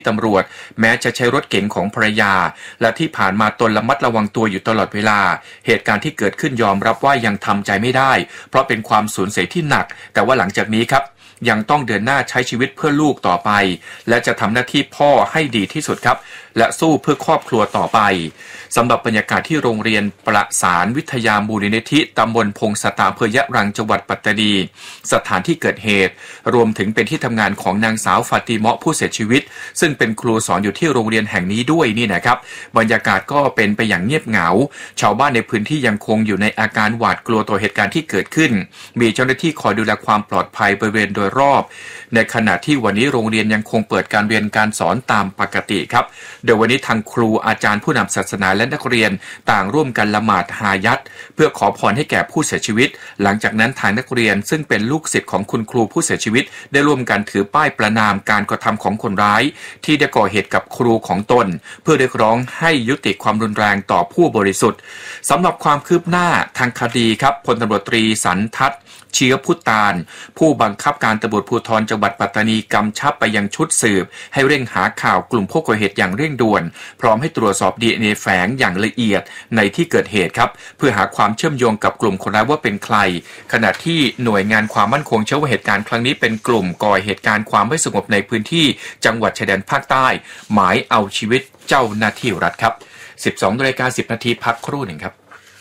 ตำรวจแม้จะใช้รถเก๋งของภรรยาและที่ผ่านมาตนระมัดระวังตัวอยู่ตลอดเวลาเหตุการณ์ที่เกิดขึ้นยอมรับว่ายังทำใจไม่ได้เพราะเป็นความสูญเสียที่หนักแต่ว่าหลังจากนี้ครับยังต้องเดินหน้าใช้ชีวิตเพื่อลูกต่อไปและจะทำหน้าที่พ่อให้ดีที่สุดครับและสู้เพื่อครอบครัวต่อไปสำหรับบรรยากาศที่โรงเรียนประสานวิทยามูลนิธิตำบลพงศตาอำเภอยะรังจังหวัดปัตตานีสถานที่เกิดเหตุรวมถึงเป็นที่ทำงานของนางสาวฟาติเมาะผู้เสียชีวิตซึ่งเป็นครูสอนอยู่ที่โรงเรียนแห่งนี้ด้วยนี่นะครับบรรยากาศก็เป็นไปอย่างเงียบเหงาชาวบ้านในพื้นที่ยังคงอยู่ในอาการหวาดกลัวต่อเหตุการณ์ที่เกิดขึ้นมีเจ้าหน้าที่คอยดูแลความปลอดภัยบริเวณโดยรอบในขณะที่วันนี้โรงเรียนยังคงเปิดการเรียนการสอนตามปกติครับโดยวันนี้ทางครูอาจารย์ผู้นำศาสนาและนักเรียนต่างร่วมกันละหมาดฮายัตเพื่อขอพรให้แก่ผู้เสียชีวิตหลังจากนั้นทางนักเรียนซึ่งเป็นลูกศิษย์ของคุณครูผู้เสียชีวิตได้ร่วมกันถือป้ายประนามการกระทำของคนร้ายที่ได้ก่อเหตุกับครูของตนเพื่อเรียกร้องให้ยุติความรุนแรงต่อผู้บริสุทธิ์สำหรับความคืบหน้าทางคดีครับพลตำรวจตรีสันทัศน์เชื้อพุตานผู้บังคับการตำรวจภูธรจังหวัดปัตตานีกำชับไปยังชุดสืบให้เร่งหาข่าวกลุ่มผู้ก่อเหตุอย่างเร่งด่วนพร้อมให้ตรวจสอบ DNA แฝงอย่างละเอียดในที่เกิดเหตุครับเพื่อหาความเชื่อมโยงกับกลุ่มคนร้ายว่าเป็นใครขณะที่หน่วยงานความมั่นคงเชื่อว่าเหตุการณ์ครั้งนี้เป็นกลุ่มก่อเหตุการณ์ความไม่สงบในพื้นที่จังหวัดชายแดนภาคใต้หมายเอาชีวิตเจ้าหน้าที่รัฐครับ 12:10 นาทีพักครู่หนึ่งครับ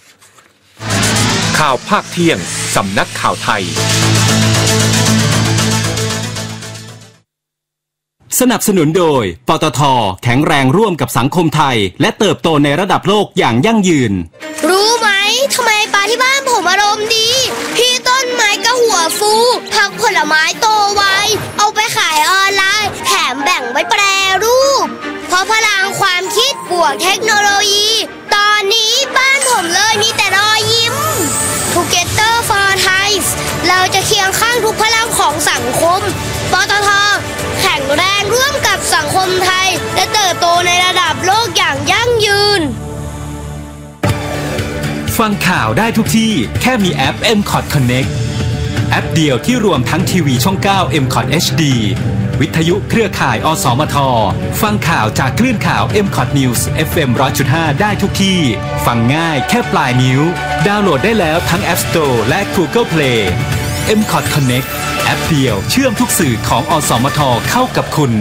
ข่าวภาคเที่ยงสำนักข่าวไทยสนับสนุนโดยปตท.แข็งแรงร่วมกับสังคมไทยและเติบโตในระดับโลกอย่างยั่งยืนรู้ไหมทำไมปลาที่บ้านผมอารมณ์ดีพี่ต้นไม้ก็หัวฟูผักผลไม้โตไวเอาไปขายออนไลน์แถมแบ่งไว้แปรรูปเพราะพลังความคิดบวกเทคโนโลยีตอนนี้บ้านผมเลยมีแต่รอยยิ้ม Together for Thai เราจะเคียงข้างทุกพลังของสังคมปตท.แข็งแรงร่วมกับสังคมไทยและเติบโตในระดับโลกอย่างยั่งยืนฟังข่าวได้ทุกที่แค่มีแอป MCOT Connect แอปเดียวที่รวมทั้งทีวีช่อง 9 MCOT HD วิทยุเครือข่ายอสมทฟังข่าวจากคลื่นข่าว MCOT News FM 100.5 ได้ทุกที่ฟังง่ายแค่ปลายนิ้วดาวน์โหลดได้แล้วทั้ง App Store และ Google Play MCOT Connect แอปเดียวเชื่อมทุกสื่อของอสมทเข้ากับคุณ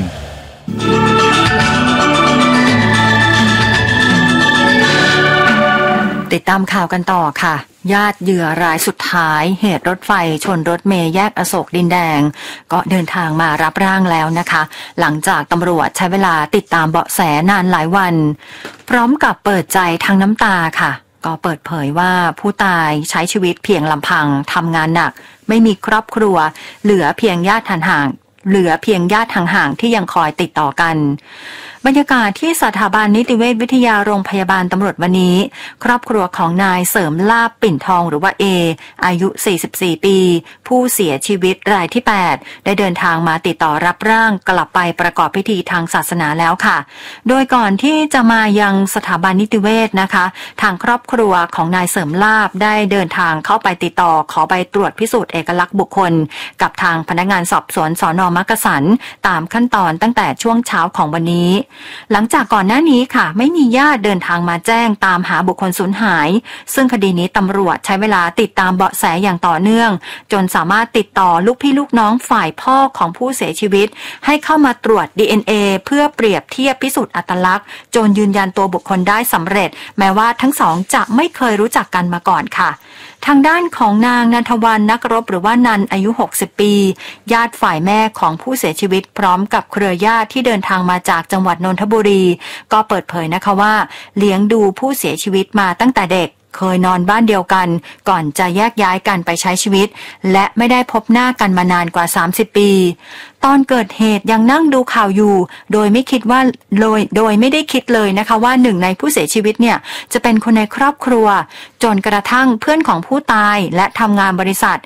ติดตามข่าวกันต่อค่ะญาติเหยื่อรายสุดท้ายเหตุรถไฟชนรถเมล์แยกอโศกดินแดงก็เดินทางมารับร่างแล้วนะคะหลังจากตำรวจใช้เวลาติดตามเบาะแสนานหลายวันพร้อมกับเปิดใจทั้งน้ำตาค่ะก็เปิดเผยว่าผู้ตายใช้ชีวิตเพียงลำพังทำงานหนักไม่มีครอบครัวเหลือเพียงญาติห่างๆที่ยังคอยติดต่อกันบรรยากาศที่สถาบันนิติเวชวิทยาโรงพยาบาลตำรวจวันนี้ครอบครัวของนายเสริมลาภปิ่นทองหรือว่าเออายุ44ปีผู้เสียชีวิตรายที่8ได้เดินทางมาติดต่อรับร่างกลับไปประกอบพิธีทางศาสนาแล้วค่ะโดยก่อนที่จะมายังสถาบันนิติเวชนะคะทางครอบครัวของนายเสริมลาภได้เดินทางเข้าไปติดต่อขอใบตรวจพิสูจน์เอกลักษณ์บุคคลกับทางพนักงานสอบสวนสน.มักกะสันตามขั้นตอนตั้งแต่ช่วงเช้าของวันนี้หลังจากก่อนหน้านี้ค่ะไม่มีญาติเดินทางมาแจ้งตามหาบุคคลสูญหายซึ่งคดีนี้ตำรวจใช้เวลาติดตามเบาะแสอย่างต่อเนื่องจนสามารถติดต่อลูกพี่ลูกน้องฝ่ายพ่อของผู้เสียชีวิตให้เข้ามาตรวจ DNA เพื่อเปรียบเทียบพิสูจน์อัตลักษณ์จนยืนยันตัวบุคคลได้สำเร็จแม้ว่าทั้งสองจะไม่เคยรู้จักกันมาก่อนค่ะทางด้านของนางนันทวรรณนักรบหรือว่านันอายุ60ปีญาติฝ่ายแม่ของผู้เสียชีวิตพร้อมกับเครือญาติที่เดินทางมาจากจังหวัดนนทบุรีก็เปิดเผยนะคะว่าเลี้ยงดูผู้เสียชีวิตมาตั้งแต่เด็กเคยนอนบ้านเดียวกันก่อนจะแยกย้ายกันไปใช้ชีวิตและไม่ได้พบหน้ากันมานานกว่า30ปีตอนเกิดเหตุยังนั่งดูข่าวอยู่โดยไม่ได้คิดเลยนะคะว่าหนึ่งในผู้เสียชีวิตเนี่ยจะเป็นคนในครอบครัวจนกระทั่งเพื่อนของผู้ตายและทำงานบริษัท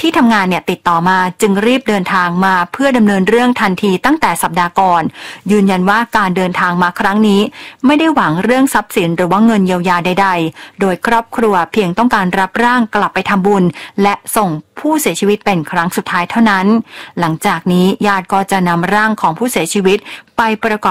ที่ทำงานเนี่ยติดต่อมาจึงรีบเดินทางมาเพื่อดำเนินเรื่องทันทีตั้งแต่สัปดาห์ก่อนยืนยันว่าการเดินทางมาครั้งนี้ไม่ได้หวังเรื่องทรัพย์สินหรือว่าเงินเยียวยาใดๆโดยครอบครัวเพียงต้องการรับร่างกลับไปทำบุญและส่งผู้เสียชีวิตเป็นครั้งสุดท้ายเท่านั้นหลังจากนี้ญาติก็จะนำร่างของผู้เสียชีวิตไปประกอบ